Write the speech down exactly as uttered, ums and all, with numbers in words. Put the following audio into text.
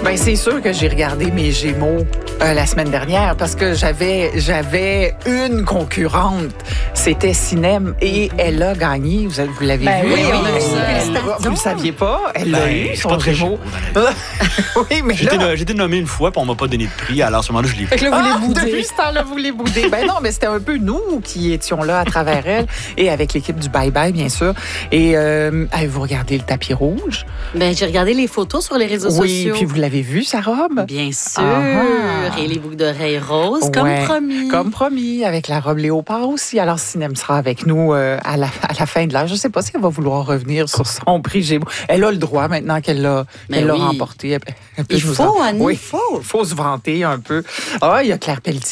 Bien, c'est sûr que j'ai regardé mes Gémeaux euh, la semaine dernière parce que j'avais j'avais une concurrente. C'était Cinem et elle a gagné. Vous, vous l'avez Ben vu? oui, on a vu ça. Elle- vous ne le saviez pas? Elle l'a Ben, eu, je suis son pas très Gémeaux. chaud. Oui, mais J'ai été, là... no- j'ai été nommé une fois, puis on m'a pas donné de prix. Alors, à ce moment-là, je l'ai Fait pris. que là, vous Ah, les boudez. depuis ce temps-là, vous les boudez. Ben non, mais c'était un peu nous qui étions là à travers elle et avec l'équipe du Bye Bye, bien sûr. Et euh, avez-vous regardé le tapis rouge? Ben, j'ai regardé les photos sur les réseaux Oui, sociaux. puis vous l'avez vu, sa robe? Bien sûr. Ah. Et les boucles d'oreilles roses, comme Ouais, promis. Comme promis, avec la robe léopard aussi. Alors, Cinem sera avec nous euh, à, la, à la fin de l'heure. Je ne sais pas si elle va vouloir revenir sur son prix Gémeaux. Elle a le droit maintenant qu'elle l'a, Mais qu'elle l'a oui. remporté. Elle peut Il nous faut, en- Annie, oui, il faut. Il faut se vanter un peu. Ah, il y a Claire Pelletier